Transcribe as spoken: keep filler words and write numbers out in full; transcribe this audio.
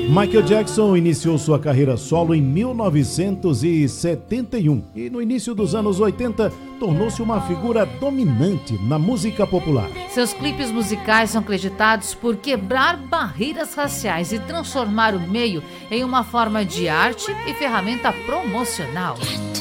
Michael Jackson iniciou sua carreira solo em mil novecentos e setenta e um e no início dos anos oitenta tornou-se uma figura dominante na música popular. Seus clipes musicais são acreditados por quebrar barreiras raciais e transformar o meio em uma forma de arte e ferramenta promocional.